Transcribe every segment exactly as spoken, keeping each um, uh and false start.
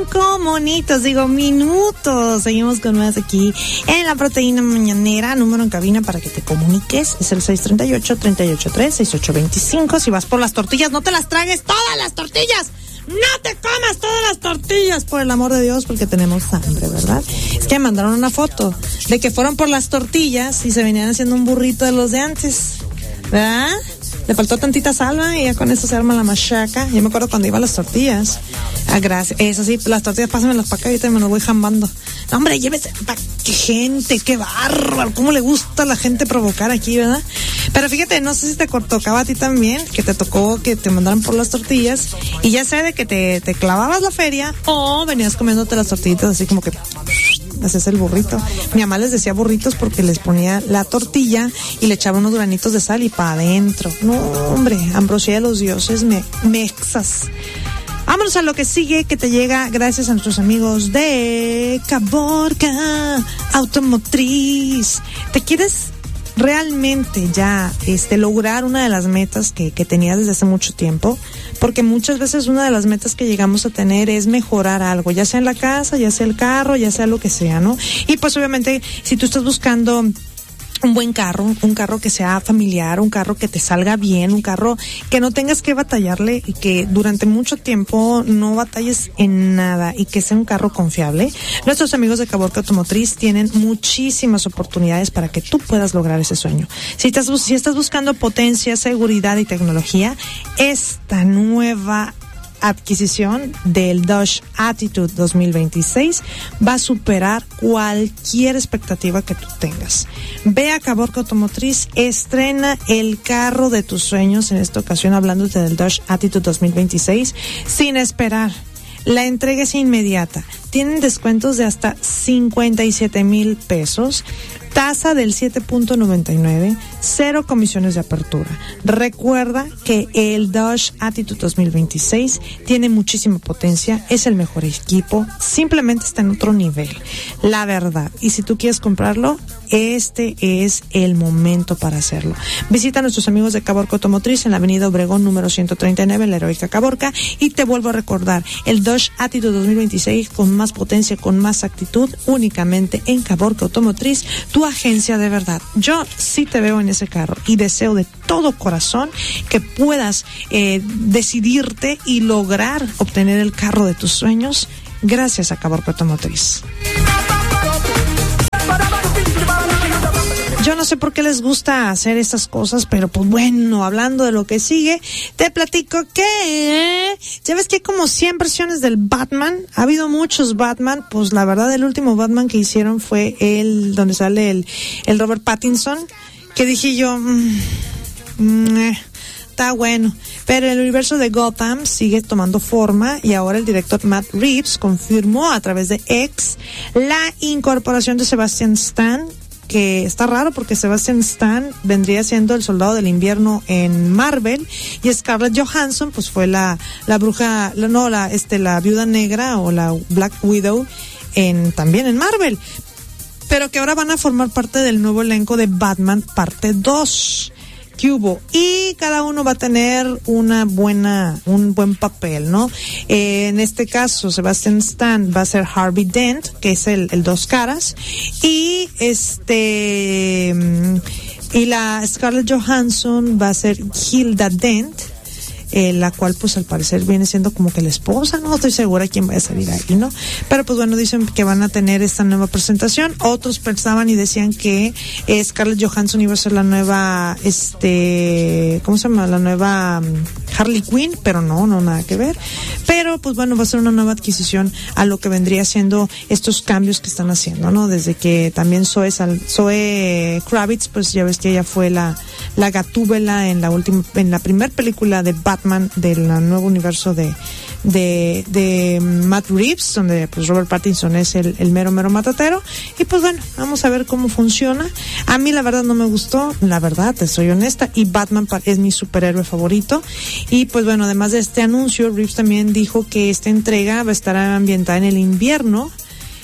cinco monitos, digo minutos. Seguimos con más aquí en la Proteína Mañanera. Número en cabina para que te comuniques es el seis tres ocho, tres ocho tres, seis ocho dos cinco. Si vas por las tortillas, no te las tragues todas las tortillas. No te comas todas las tortillas, por el amor de Dios, porque tenemos hambre, ¿verdad? Es que me mandaron una foto de que fueron por las tortillas y se venían haciendo un burrito de los de antes, ¿verdad? Le faltó tantita salva y ya con eso se arma la machaca. Yo me acuerdo cuando iba a las tortillas. Ah, gracias. Eso sí, las tortillas pásamelas para acá y ahorita me las voy jambando. No, hombre, llévese. ¡Qué gente! ¡Qué bárbaro! ¿Cómo le gusta a la gente provocar aquí, verdad? Pero fíjate, no sé si te tocaba a ti también, que te tocó que te mandaran por las tortillas y ya sea de que te, te clavabas la feria o venías comiéndote las tortillitas así como que haces el burrito. Mi mamá les decía burritos porque les ponía la tortilla y le echaba unos granitos de sal y para adentro. No, hombre, ambrosía de los dioses, me, mexas. Vámonos a lo que sigue, que te llega gracias a nuestros amigos de Caborca Automotriz. ¿Te quieres realmente ya este lograr una de las metas que, que tenías desde hace mucho tiempo? Porque muchas veces una de las metas que llegamos a tener es mejorar algo, ya sea en la casa, ya sea el carro, ya sea lo que sea, ¿no? Y pues obviamente si tú estás buscando un buen carro, un carro que sea familiar, un carro que te salga bien, un carro que no tengas que batallarle y que durante mucho tiempo no batalles en nada y que sea un carro confiable. Nuestros amigos de Caborca Automotriz tienen muchísimas oportunidades para que tú puedas lograr ese sueño. Si estás, si estás buscando potencia, seguridad y tecnología, esta nueva adquisición del Dodge Attitude dos mil veintiséis va a superar cualquier expectativa que tú tengas. Ve a Caborca Automotriz, estrena el carro de tus sueños, en esta ocasión hablándote del Dodge Attitude dos mil veintiséis, sin esperar. La entrega es inmediata. Tienen descuentos de hasta cincuenta y siete mil pesos. Tasa del siete punto noventa y nueve, cero comisiones de apertura. Recuerda que el Dodge Attitude dos mil veintiséis tiene muchísima potencia, es el mejor equipo, simplemente está en otro nivel, la verdad. Y si tú quieres comprarlo, este es el momento para hacerlo. Visita a nuestros amigos de Caborca Automotriz en la avenida Obregón número ciento treinta y nueve en la heroica Caborca, y te vuelvo a recordar, el Dodge Attitude dos mil veintiséis con más potencia, con más actitud, únicamente en Caborca Automotriz, tu agencia de verdad. Yo sí te veo en ese carro y deseo de todo corazón que puedas eh, decidirte y lograr obtener el carro de tus sueños gracias a Caborca Automotriz. Yo no sé por qué les gusta hacer estas cosas, pero pues bueno, hablando de lo que sigue, te platico que ya ves que hay como cien versiones del Batman. Ha habido muchos Batman, pues la verdad el último Batman que hicieron fue el donde sale el, el Robert Pattinson, que dije yo, mmm, mmm, eh, está bueno. Pero el universo de Gotham sigue tomando forma y ahora el director Matt Reeves confirmó a través de X la incorporación de Sebastian Stan, que está raro porque Sebastian Stan vendría siendo el soldado del invierno en Marvel y Scarlett Johansson pues fue la la bruja, la, no la este la viuda negra o la Black Widow en también en Marvel, pero que ahora van a formar parte del nuevo elenco de Batman parte dos. Que hubo, y cada uno va a tener una buena, un buen papel, ¿no? Eh, en este caso, Sebastian Stan va a ser Harvey Dent, que es el, el dos caras, y este, y la Scarlett Johansson va a ser Hilda Dent, eh, la cual pues al parecer viene siendo como que la esposa, no estoy segura quién va a salir ahí, ¿no? Pero pues bueno, dicen que van a tener esta nueva presentación. Otros pensaban y decían que eh, Scarlett Johansson iba a ser la nueva, este, ¿cómo se llama? La nueva um, Harley Quinn, pero no, no, nada que ver. Pero pues bueno, va a ser una nueva adquisición a lo que vendría siendo estos cambios que están haciendo, ¿no? Desde que también Zoe, Sal, Zoe Kravitz, pues ya ves que ella fue la, la Gatúbela en la última, en la primera película de Batman del nuevo universo de, de, de Matt Reeves, donde pues Robert Pattinson es el, el mero mero matatero. Y pues bueno, vamos a ver cómo funciona. A mí la verdad no me gustó, la verdad, te soy honesta, y Batman es mi superhéroe favorito. Y pues bueno, además de este anuncio, Reeves también dijo que esta entrega va a estar ambientada en el invierno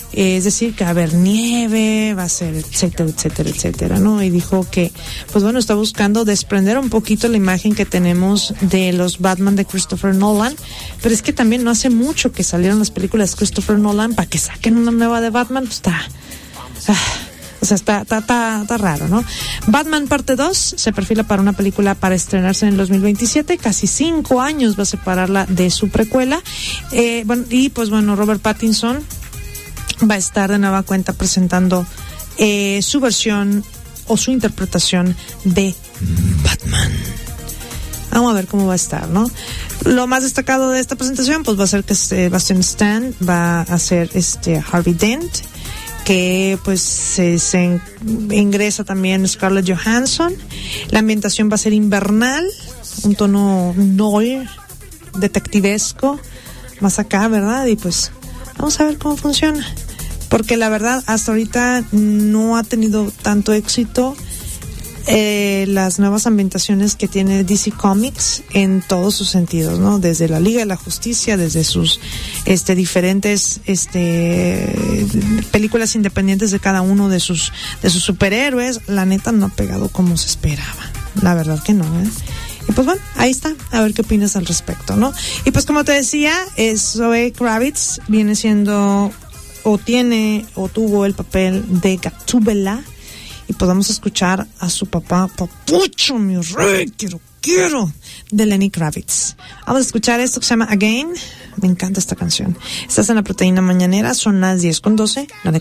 Eh, es decir, que va a haber nieve, va a ser etcétera, etcétera, etcétera, ¿no? Y dijo que, pues bueno, está buscando desprender un poquito la imagen que tenemos de los Batman de Christopher Nolan, pero es que también no hace mucho que salieron las películas de Christopher Nolan para que saquen una nueva de Batman, pues está... Ah, o sea, está, está, está, está raro, ¿no? Batman parte dos se perfila para una película para estrenarse en el dos mil veintisiete, casi cinco años va a separarla de su precuela. Eh, bueno, y pues bueno, Robert Pattinson va a estar de nueva cuenta presentando eh, su versión o su interpretación de Batman. Vamos a ver cómo va a estar, ¿no? Lo más destacado de esta presentación, pues va a ser que Sebastian Stan va a ser este Harvey Dent, que pues se, se ingresa también Scarlett Johansson. La ambientación va a ser invernal, un tono noir, detectivesco, más acá, ¿verdad? Y pues vamos a ver cómo funciona, porque la verdad hasta ahorita no ha tenido tanto éxito eh, las nuevas ambientaciones que tiene D C Comics en todos sus sentidos, ¿no? Desde la Liga de la Justicia, desde sus este diferentes este películas independientes de cada uno de sus de sus superhéroes. La neta no ha pegado como se esperaba, la verdad que no, ¿eh? Y pues bueno, ahí está, a ver qué opinas al respecto, ¿no? Y pues como te decía, Zoe Kravitz viene siendo o tiene o tuvo el papel de Gatúbela, y podemos escuchar a su papá, papucho, mi rey, quiero, quiero, de Lenny Kravitz. Vamos a escuchar esto que se llama Again. Me encanta esta canción. Estás en La Proteína Mañanera, son las diez con doce.